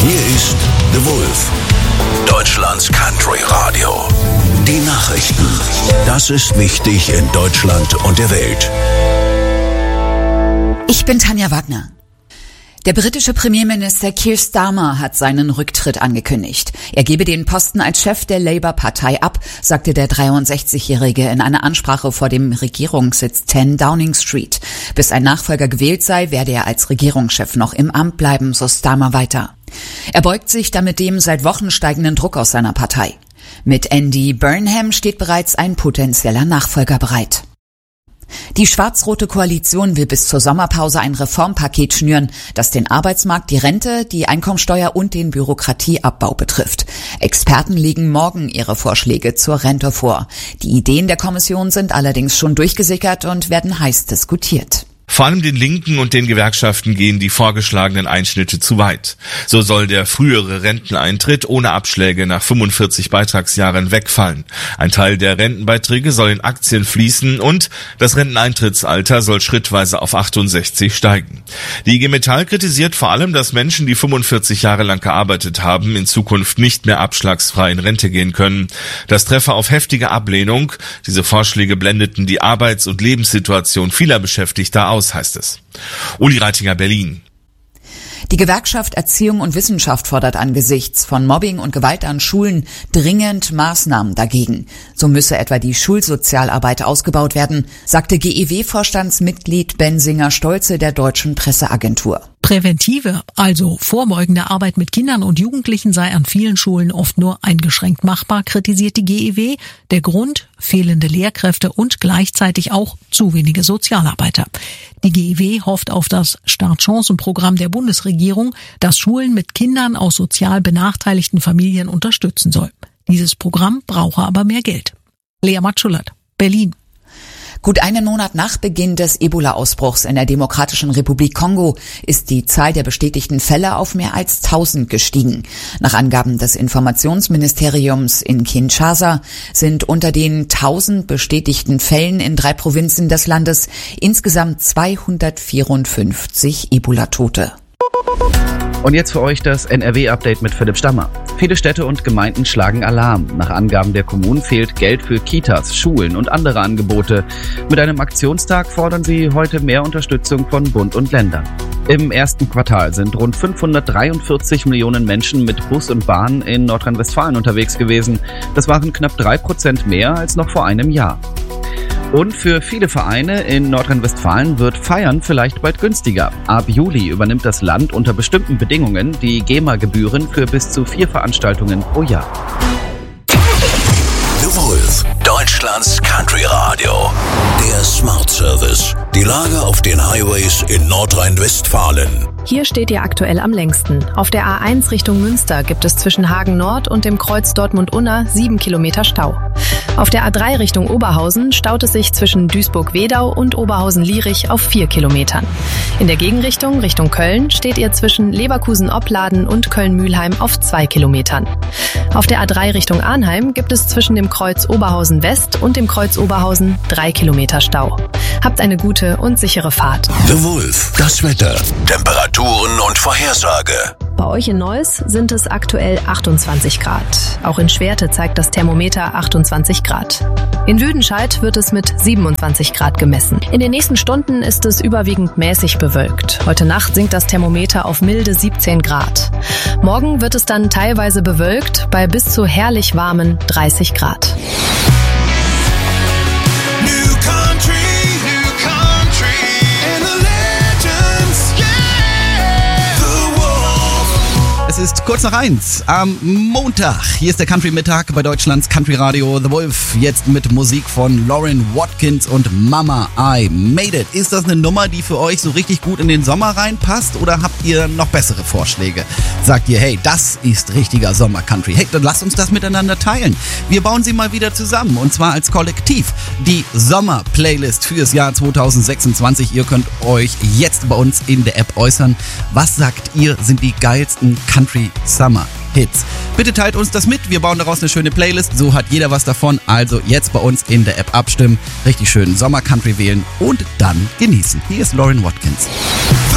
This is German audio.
Hier ist The Wolf, Deutschlands Country Radio. Die Nachrichten. Das ist wichtig in Deutschland und der Welt. Ich bin Tanja Wagner. Der britische Premierminister Keir Starmer hat seinen Rücktritt angekündigt. Er gebe den Posten als Chef der Labour-Partei ab, sagte der 63-Jährige in einer Ansprache vor dem Regierungssitz 10 Downing Street. Bis ein Nachfolger gewählt sei, werde er als Regierungschef noch im Amt bleiben, so Starmer weiter. Er beugt sich damit dem seit Wochen steigenden Druck aus seiner Partei. Mit Andy Burnham steht bereits ein potenzieller Nachfolger bereit. Die schwarz-rote Koalition will bis zur Sommerpause ein Reformpaket schnüren, das den Arbeitsmarkt, die Rente, die Einkommensteuer und den Bürokratieabbau betrifft. Experten legen morgen ihre Vorschläge zur Rente vor. Die Ideen der Kommission sind allerdings schon durchgesickert und werden heiß diskutiert. Vor allem den Linken und den Gewerkschaften gehen die vorgeschlagenen Einschnitte zu weit. So soll der frühere Renteneintritt ohne Abschläge nach 45 Beitragsjahren wegfallen. Ein Teil der Rentenbeiträge soll in Aktien fließen und das Renteneintrittsalter soll schrittweise auf 68 steigen. Die IG Metall kritisiert vor allem, dass Menschen, die 45 Jahre lang gearbeitet haben, in Zukunft nicht mehr abschlagsfrei in Rente gehen können. Das treffe auf heftige Ablehnung. Diese Vorschläge blendeten die Arbeits- und Lebenssituation vieler Beschäftigter aus, heißt es. Uli Reitinger, Berlin. Die Gewerkschaft Erziehung und Wissenschaft fordert angesichts von Mobbing und Gewalt an Schulen dringend Maßnahmen dagegen. So müsse etwa die Schulsozialarbeit ausgebaut werden, sagte GEW-Vorstandsmitglied Bensinger-Stolze der Deutschen Presseagentur. Präventive, also vorbeugende Arbeit mit Kindern und Jugendlichen sei an vielen Schulen oft nur eingeschränkt machbar, kritisiert die GEW. Der Grund: fehlende Lehrkräfte und gleichzeitig auch zu wenige Sozialarbeiter. Die GEW hofft auf das Startchancenprogramm der Bundesregierung, das Schulen mit Kindern aus sozial benachteiligten Familien unterstützen soll. Dieses Programm brauche aber mehr Geld. Lea Matschulert, Berlin. Gut einen Monat nach Beginn des Ebola-Ausbruchs in der Demokratischen Republik Kongo ist die Zahl der bestätigten Fälle auf mehr als 1000 gestiegen. Nach Angaben des Informationsministeriums in Kinshasa sind unter den 1000 bestätigten Fällen in 3 Provinzen des Landes insgesamt 254 Ebola-Tote. Und jetzt für euch das NRW-Update mit Philipp Stammer. Viele Städte und Gemeinden schlagen Alarm. Nach Angaben der Kommunen fehlt Geld für Kitas, Schulen und andere Angebote. Mit einem Aktionstag fordern sie heute mehr Unterstützung von Bund und Ländern. Im ersten Quartal sind rund 543 Millionen Menschen mit Bus und Bahn in Nordrhein-Westfalen unterwegs gewesen. Das waren knapp 3% mehr als noch vor einem Jahr. Und für viele Vereine in Nordrhein-Westfalen wird Feiern vielleicht bald günstiger. Ab Juli übernimmt das Land unter bestimmten Bedingungen die GEMA-Gebühren für bis zu 4 Veranstaltungen pro Jahr. The Wolf, Deutschlands Country Radio. Der Smart Service. Die Lage auf den Highways in Nordrhein-Westfalen. Hier steht ihr aktuell am längsten. Auf der A1 Richtung Münster gibt es zwischen Hagen Nord und dem Kreuz Dortmund-Unna 7 Kilometer Stau. Auf der A3 Richtung Oberhausen staut es sich zwischen Duisburg-Wedau und Oberhausen-Lierich auf 4 Kilometern. In der Gegenrichtung Richtung Köln steht ihr zwischen Leverkusen-Opladen und Köln-Mühlheim auf 2 Kilometern. Auf der A3 Richtung Arnheim gibt es zwischen dem Kreuz Oberhausen West und dem Kreuz Oberhausen 3 Kilometer Stau. Habt eine gute und sichere Fahrt. The Wolf, das Wetter, Temperaturen und Vorhersage. Bei euch in Neuss sind es aktuell 28 Grad. Auch in Schwerte zeigt das Thermometer 28 Grad. In Wüdenscheid wird es mit 27 Grad gemessen. In den nächsten Stunden ist es überwiegend mäßig bewölkt. Heute Nacht sinkt das Thermometer auf milde 17 Grad. Morgen wird es dann teilweise bewölkt bei bis zu herrlich warmen 30 Grad. Es ist kurz nach 1 am Montag. Hier ist der Country-Mittag bei Deutschlands Country Radio The Wolf. Jetzt mit Musik von Lauren Watkins und Mama I Made It. Ist das eine Nummer, die für euch so richtig gut in den Sommer reinpasst oder habt ihr noch bessere Vorschläge? Sagt ihr, hey, das ist richtiger Sommer-Country. Hey, dann lasst uns das miteinander teilen. Wir bauen sie mal wieder zusammen und zwar als Kollektiv. Die Sommer-Playlist fürs Jahr 2026. Ihr könnt euch jetzt bei uns in der App äußern. Was sagt ihr, sind die geilsten Country Summer Hits? Bitte teilt uns das mit, wir bauen daraus eine schöne Playlist, so hat jeder was davon. Also jetzt bei uns in der App abstimmen, richtig schön Sommer Country wählen und dann genießen. Hier ist Lauren Watkins.